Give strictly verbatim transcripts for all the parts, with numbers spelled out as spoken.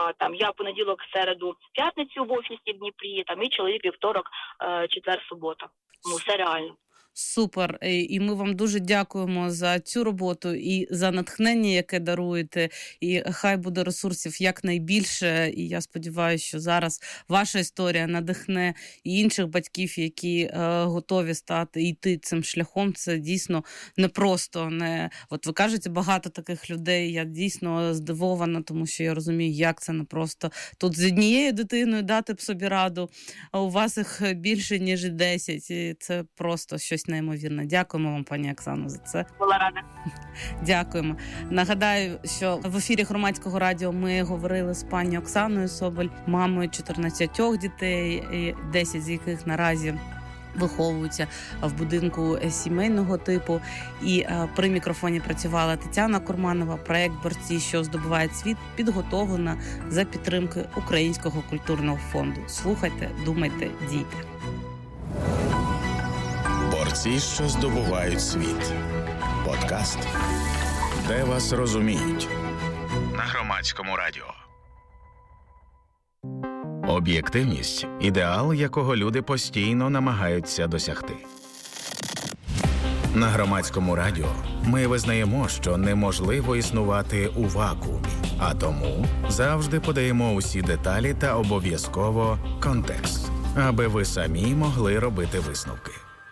там я понеділок, середу, п'ятницю в офісі в Дніпрі, там і чоловік вівторок, четвер, субота. Ну, все реально. Супер. І ми вам дуже дякуємо за цю роботу і за натхнення, яке даруєте. І хай буде ресурсів якнайбільше. І я сподіваюся, що зараз ваша історія надихне і інших батьків, які е, готові стати і йти цим шляхом. Це дійсно непросто. Не... От ви кажете, багато таких людей. Я дійсно здивована, тому що я розумію, як це непросто. Тут з однією дитиною дати б собі раду, а у вас їх більше, ніж десять. І це просто щось неймовірно. Дякуємо вам, пані Оксано, за це. Була рада. Дякуємо. Нагадаю, що в ефірі Громадського радіо ми говорили з пані Оксаною Соболь, мамою чотирнадцяти дітей, десять з яких наразі виховуються в будинку сімейного типу. І а, при мікрофоні працювала Тетяна Курманова. Проект «Борці, що здобувають світ» підготовлена за підтримки Українського культурного фонду. Слухайте, думайте, дійте. Борці, що здобувають світ. Подкаст, де вас розуміють. На Громадському радіо. Об'єктивність – ідеал, якого люди постійно намагаються досягти. На Громадському радіо ми визнаємо, що неможливо існувати у вакуумі, а тому завжди подаємо усі деталі та обов'язково контекст, аби ви самі могли робити висновки.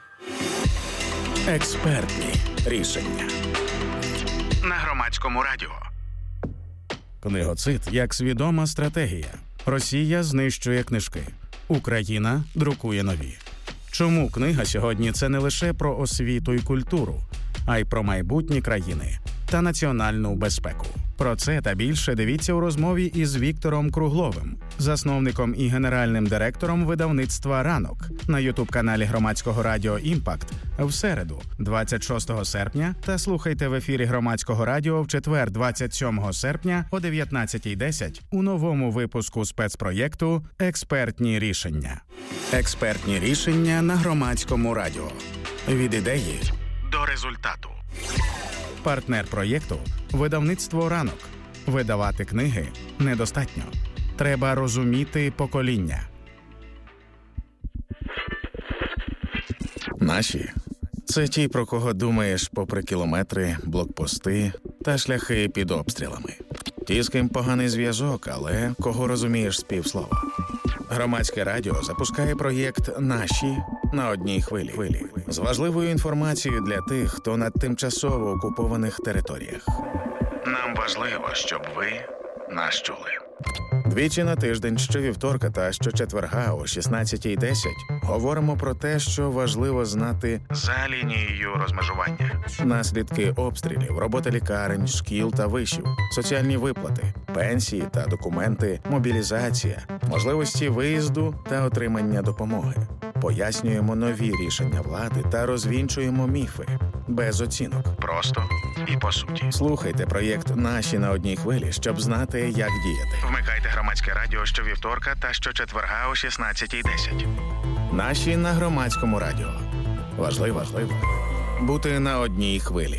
Експертні рішення. На Громадському радіо. Книгоцид як свідома стратегія. Росія знищує книжки. Україна друкує нові. Чому книга сьогодні – це не лише про освіту і культуру, а й про майбутні країни та національну безпеку? Про це та більше дивіться у розмові із Віктором Кругловим, засновником і генеральним директором видавництва «Ранок» на ютуб-каналі Громадського радіо «Імпакт» в середу, двадцять шостого серпня, та слухайте в ефірі Громадського радіо в четвер, двадцять сьомого серпня о дев'ятнадцятій десять у новому випуску спецпроєкту «Експертні рішення». Експертні рішення на Громадському радіо. Від ідеї до результату. Партнер проєкту – видавництво «Ранок». Видавати книги недостатньо. Треба розуміти покоління. Наші – це ті, про кого думаєш попри кілометри, блокпости та шляхи під обстрілами. Ті, з ким поганий зв'язок, але кого розумієш з півслова. Громадське радіо запускає проєкт «Наші» на одній хвилі. З важливою інформацією для тих, хто на тимчасово окупованих територіях. Нам важливо, щоб ви нас чули. Двічі на тиждень, щовівторка та щочетверга о шістнадцятій десять говоримо про те, що важливо знати за лінією розмежування. Наслідки обстрілів, робота лікарень, шкіл та вишів, соціальні виплати, пенсії та документи, мобілізація, можливості виїзду та отримання допомоги. Пояснюємо нові рішення влади та розвінчуємо міфи. Без оцінок. Просто і по суті. Слухайте проєкт «Наші» на одній хвилі, щоб знати, як діяти. Вмикайте Громадське радіо щовівторка та щочетверга о шістнадцятій десять. «Наші» на Громадському радіо. Важливо, важливо бути на одній хвилі.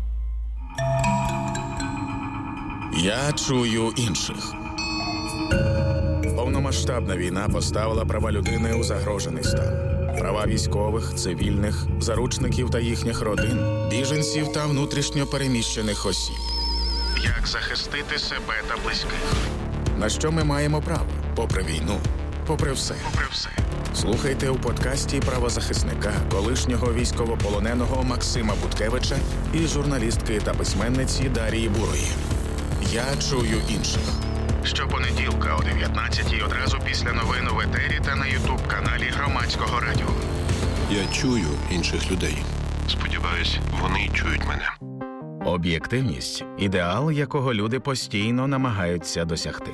Я чую інших. Повномасштабна війна поставила права людини у загрожений стан. Права військових, цивільних, заручників та їхніх родин, біженців та внутрішньо переміщених осіб. Як захистити себе та близьких? На що ми маємо право? Попри війну, попри все. Попри все. Слухайте у подкасті правозахисника, колишнього військовополоненого Максима Буткевича і журналістки та письменниці Дарії Бурої. Я чую інших. Щопонеділка о дев'ятнадцятій одразу після новин у етері та на ютуб-каналі Громадського радіо. Я чую інших людей. Сподіваюсь, вони чують мене. Об'єктивність – ідеал, якого люди постійно намагаються досягти.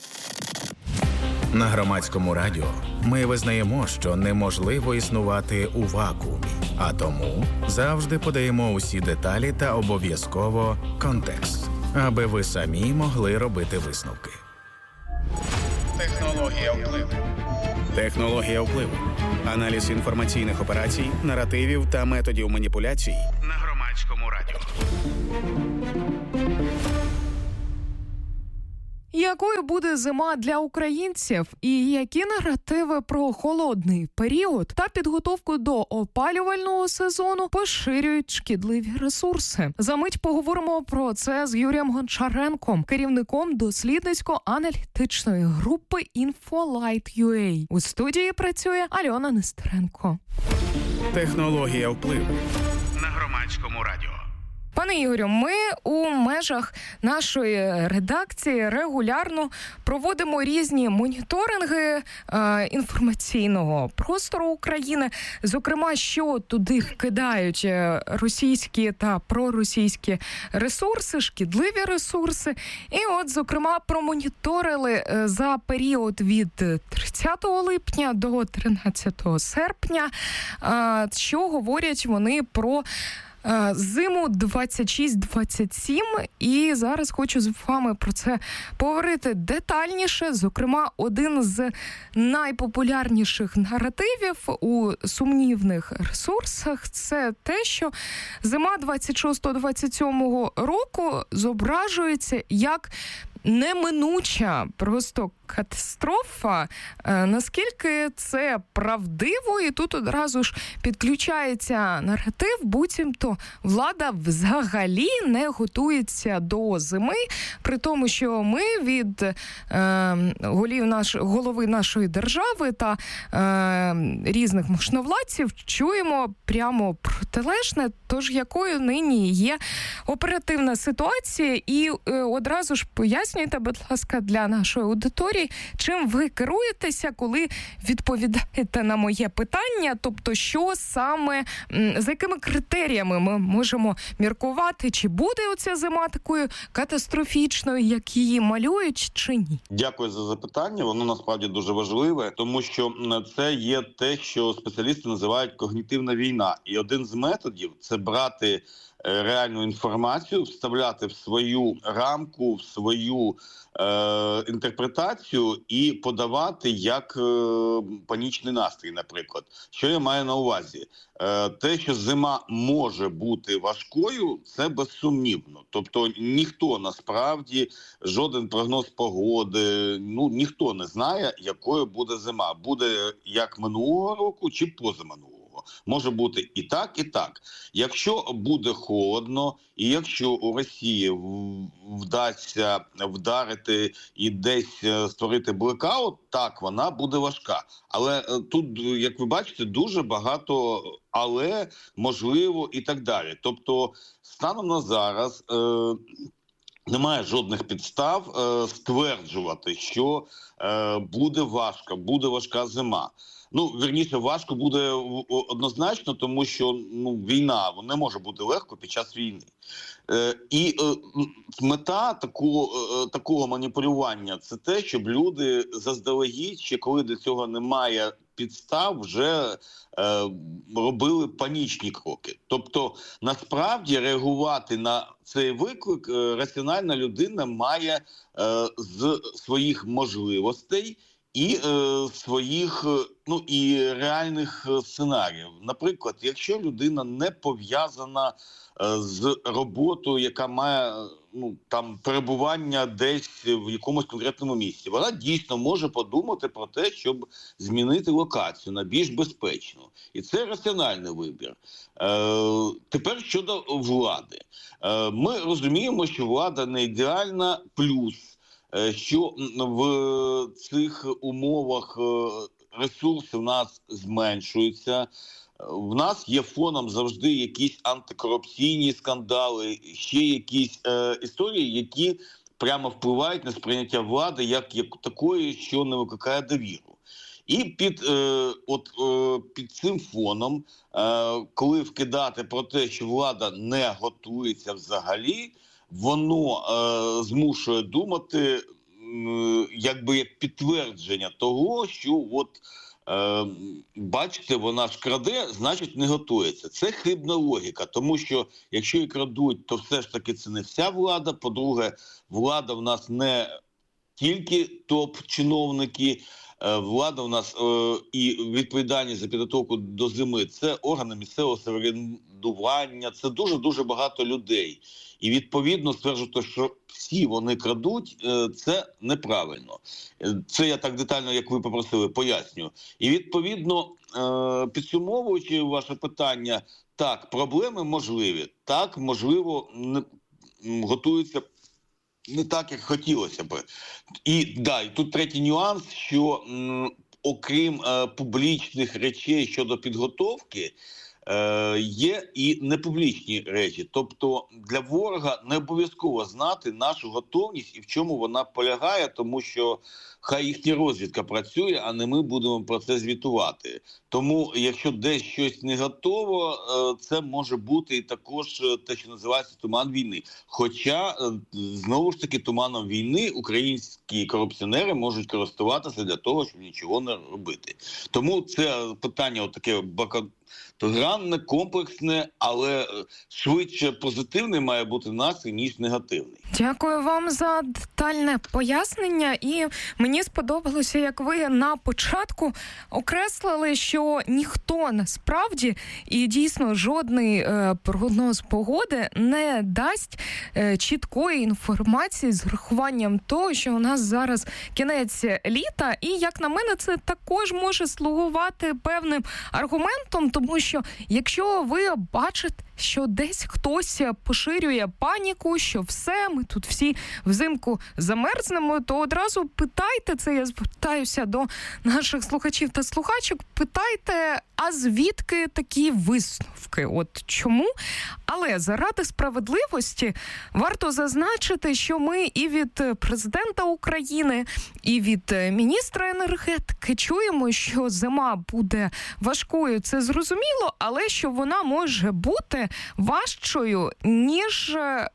На Громадському радіо ми визнаємо, що неможливо існувати у вакуумі, а тому завжди подаємо усі деталі та обов'язково контекст, аби ви самі могли робити висновки. Технологія впливу. Технологія впливу. Аналіз інформаційних операцій, наративів та методів маніпуляцій на Громадському радіо. Якою буде зима для українців і які наративи про холодний період та підготовку до опалювального сезону поширюють шкідливі ресурси? Замить поговоримо про це з Юрієм Гончаренком, керівником дослідницько-аналітичної групи InfoLight.ua. У студії працює Альона Нестеренко. Технологія впливу на Громадському радіо. Пане Ігорю, ми у межах нашої редакції регулярно проводимо різні моніторинги е, інформаційного простору України, зокрема, що туди вкидають російські та проросійські ресурси, шкідливі ресурси. І от, зокрема, промоніторили за період від тридцятого липня до тринадцятого серпня, е, що говорять вони про зиму двадцять шість двадцять сім, і зараз хочу з вами про це поговорити детальніше. Зокрема, один з найпопулярніших наративів у сумнівних ресурсах – це те, що зима двадцять шостого двадцять сьомого року зображується як неминуча просто катастрофа. Наскільки це правдиво? І тут одразу ж підключається наратив, буцімто влада взагалі не готується до зими, при тому, що ми від е, голів наш, голови нашої держави та е, різних можновладців чуємо прямо протилежне, тож якою нині є оперативна ситуація. І е, одразу ж пояснюйте, будь ласка, для нашої аудиторії, чим ви керуєтеся, коли відповідаєте на моє питання, тобто що саме, за якими критеріями ми можемо міркувати, чи буде оця зима такою катастрофічною, як її малюють, чи ні? Дякую за запитання, воно насправді дуже важливе, тому що це є те, що спеціалісти називають когнітивна війна. І один з методів – це брати реальну інформацію, вставляти в свою рамку, в свою е, інтерпретацію і подавати як е, панічний настрій, наприклад. Що я маю на увазі? Е, те, що зима може бути важкою, це безсумнівно. Тобто ніхто насправді, жоден прогноз погоди, ну ніхто не знає, якою буде зима. Буде як минулого року чи позаминулого. Може бути і так, і так. Якщо буде холодно, і якщо у Росії вдасться вдарити і десь створити блекаут, так, вона буде важка. Але тут, як ви бачите, дуже багато але, можливо і так далі. Тобто, станом на зараз е, немає жодних підстав е, стверджувати, що е, буде важка, буде важка зима. Ну, вірніше, важко буде однозначно, тому що ну, війна не може бути легко під час війни. Е, і е, мета такого, е, такого маніпулювання – це те, щоб люди заздалегідь, ще коли до цього немає підстав, вже е, робили панічні кроки. Тобто, насправді, реагувати на цей виклик е, раціональна людина має е, з своїх можливостей і е, своїх, ну, і реальних сценаріїв. Наприклад, якщо людина не пов'язана е, з роботою, яка має ну, там, перебування десь в якомусь конкретному місці, вона дійсно може подумати про те, щоб змінити локацію на більш безпечну. І це раціональний вибір. Е, тепер щодо влади. Е, ми розуміємо, що влада не ідеальна, плюс що в цих умовах ресурси в нас зменшуються. В нас є фоном завжди якісь антикорупційні скандали, ще якісь е, історії, які прямо впливають на сприйняття влади як, як такої, що не викликає довіру. І під, е, от, е, під цим фоном, е, коли вкидати про те, що влада не готується взагалі, воно е, змушує думати, е, якби як підтвердження того, що от, е, бачите, вона ж краде, значить не готується. Це хибна логіка, тому що якщо і крадуть, то все ж таки це не вся влада. По-друге, влада в нас не тільки топ-чиновники. Влада у нас е, і відповідальність за підготовку до зими – це органи місцевого самоврядування, це дуже-дуже багато людей. І відповідно стверджувати, що всі вони крадуть, е, це неправильно. Це я так детально, як ви попросили, поясню. І відповідно, е, підсумовуючи ваше питання, так, проблеми можливі, так, можливо, не, готуються не так, як хотілося б. І, да, і тут третій нюанс, що м, окрім е, публічних речей щодо підготовки, е, є і непублічні речі. Тобто для ворога не обов'язково знати нашу готовність і в чому вона полягає, тому що хай їхня розвідка працює, а не ми будемо про це звітувати. Тому, якщо десь щось не готово, це може бути і також те, що називається туман війни. Хоча, знову ж таки, туманом війни українські корупціонери можуть користуватися для того, щоб нічого не робити. Тому це питання отаке багатогранне, комплексне, але швидше позитивний має бути настрій, ніж негативний. Дякую вам за детальне пояснення. І мені сподобалося, як ви на початку окреслили, що ніхто насправді і дійсно жодний е, прогноз погоди не дасть е, чіткої інформації з урахуванням того, що у нас зараз кінець літа. І, як на мене, це також може слугувати певним аргументом, тому що якщо ви бачите, що десь хтось поширює паніку, що все, ми тут всі взимку замерзнемо, то одразу питайте, це я звертаюся до наших слухачів та слухачок, питайте, а звідки такі висновки? От чому? Але заради справедливості варто зазначити, що ми і від президента України, і від міністра енергетики чуємо, що зима буде важкою, це зрозуміло, але що вона може бути важчою, ніж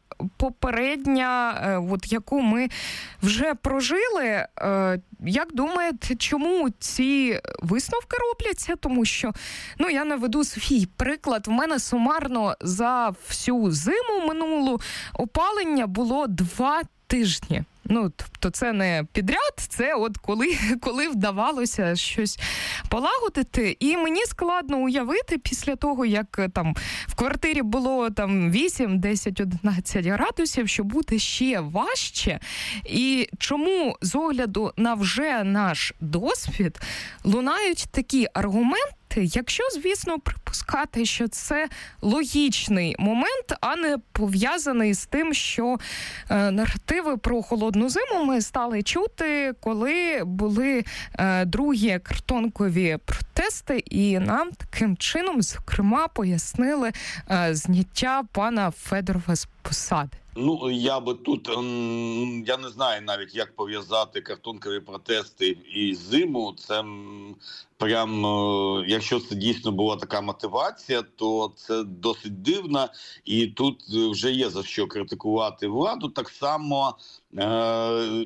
попередня, от яку ми вже прожили. Як думаєте, чому ці висновки робляться? Тому що, ну, я наведу свій приклад. В мене сумарно за всю зиму минулу опалення було два тижні. Ну, тобто це не підряд, це от коли, коли вдавалося щось полагодити. І мені складно уявити після того, як там в квартирі було там вісім, десять, одинадцять градусів, що буде ще важче. І чому з огляду на вже наш досвід лунають такі аргументи, якщо, звісно, припускати, що це логічний момент, а не пов'язаний з тим, що е, наративи про холодну зиму ми стали чути, коли були е, другі картонкові протести, і нам таким чином, зокрема, пояснили е, зняття пана Федорова з посади. Ну, я би тут, я не знаю навіть, як пов'язати картонкові протести і зиму. Це прям, якщо це дійсно була така мотивація, то це досить дивно. І тут вже є за що критикувати владу. Так само е-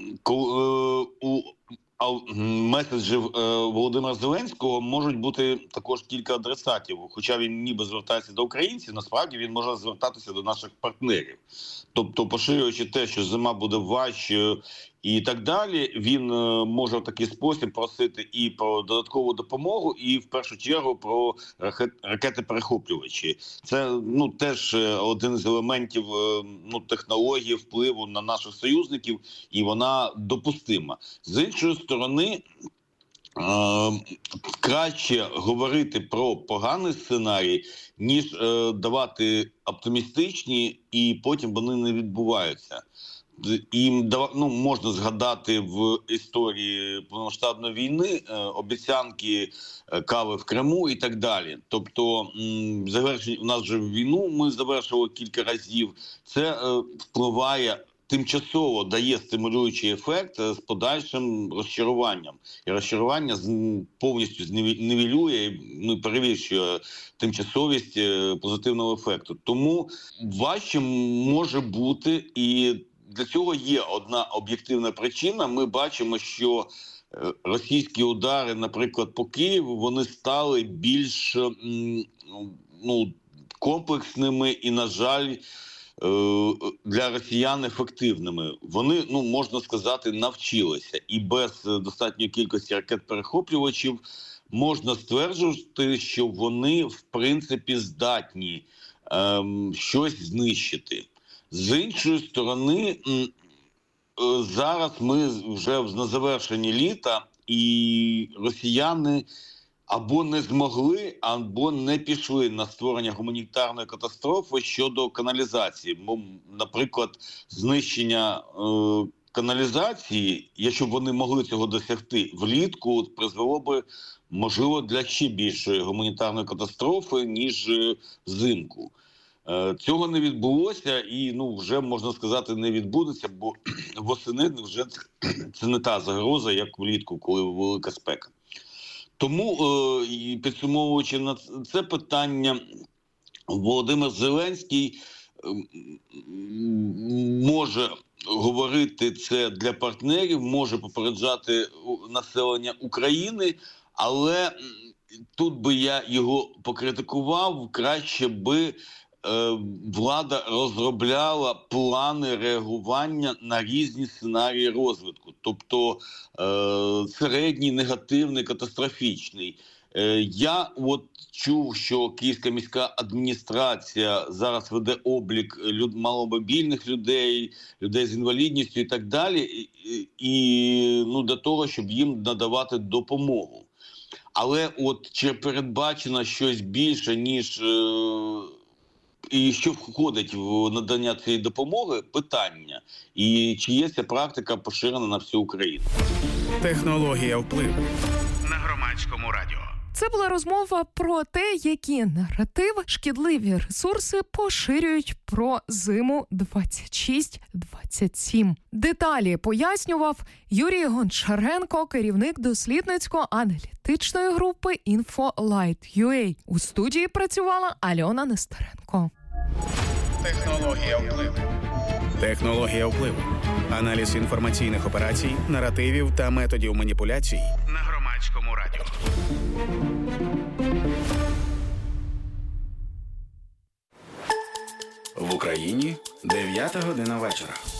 у меседжів Володимира Зеленського можуть бути також кілька адресатів. Хоча він ніби звертається до українців, насправді він може звертатися до наших партнерів. Тобто, поширюючи те, що зима буде важчою і так далі, він може в такий спосіб просити і про додаткову допомогу, і в першу чергу про ракети-перехоплювачі. Це, ну, теж один з елементів, ну, технології впливу на наших союзників, і вона допустима. З іншої сторони, Е, краще говорити про поганий сценарій, ніж е, давати оптимістичні, і потім вони не відбуваються. І ну, можна згадати в історії повномасштабної війни е, обіцянки е, кави в Криму і так далі. Тобто, м, завершення у нас вже війну ми завершили кілька разів. Це е, впливає, тимчасово дає стимулюючий ефект з подальшим розчаруванням. І розчарування повністю знівелює, ну, перевищує тимчасовість позитивного ефекту. Тому важче може бути, і для цього є одна об'єктивна причина. Ми бачимо, що російські удари, наприклад, по Києву, вони стали більш, ну, комплексними і, на жаль, для росіян ефективними. Вони, ну, можна сказати, навчилися. І без достатньої кількості ракет-перехоплювачів можна стверджувати, що вони, в принципі, здатні ем, щось знищити. З іншої сторони, зараз ми вже на завершенні літа, і росіяни або не змогли, або не пішли на створення гуманітарної катастрофи щодо каналізації. Наприклад, знищення е, каналізації, якщо б вони могли цього досягти влітку, призвело би, можливо, для ще більшої гуманітарної катастрофи, ніж взимку. Е, цього не відбулося і, ну, вже, можна сказати, не відбудеться, бо восени вже це не та загроза, як влітку, коли велика спека. Тому, підсумовуючи на це питання, Володимир Зеленський може говорити це для партнерів, може попереджати населення України, але тут би я його покритикував, краще би влада розробляла плани реагування на різні сценарії розвитку, тобто е, середній, негативний, катастрофічний. Е, я от чув, що Київська міська адміністрація зараз веде облік люд, маломобільних людей, людей з інвалідністю і так далі, і, і ну, для того, щоб їм надавати допомогу. Але от чи передбачено щось більше, ніж... Е, І що входить в надання цієї допомоги – питання. І чи є ця практика поширена на всю Україну? Технологія впливу. На Громадському радіо. Це була розмова про те, які наративи, шкідливі ресурси поширюють про зиму двадцять шість двадцять сім. Деталі пояснював Юрій Гончаренко, керівник дослідницько-аналітичної групи InfoLight.ua. У студії працювала Альона Нестеренко. Технологія впливу. Технологія впливу. Аналіз інформаційних операцій, наративів та методів маніпуляцій. На Громадському радіо. В Україні дев'ята година вечора.